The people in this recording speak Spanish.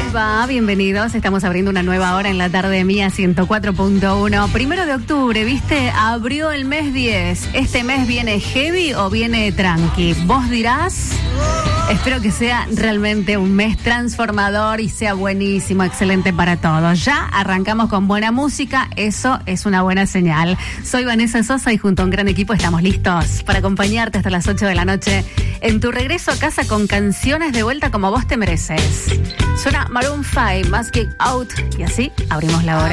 va? Bienvenidos. Estamos abriendo una nueva hora en la tarde mía 104.1. 1 de octubre, ¿viste? Abrió el mes 10. ¿Este mes viene heavy o viene tranqui? Vos dirás. Espero que sea realmente un mes transformador y sea buenísimo, excelente para todos. Ya arrancamos con buena música, eso es una buena señal. Soy Vanessa Sosa y junto a un gran equipo estamos listos para acompañarte hasta las 8 de la noche en tu regreso a casa con canciones de vuelta como vos te mereces. Suena Maroon 5, Must Get Out y así abrimos la hora.